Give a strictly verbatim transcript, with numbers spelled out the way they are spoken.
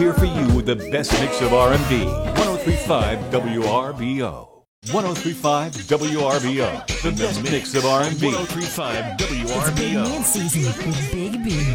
Here for you with the best mix of R and B. one oh three point five W R B O. one oh three point five W R B O. The best mix of R and B. one oh three point five W R B O. It's Big Man season with Big B.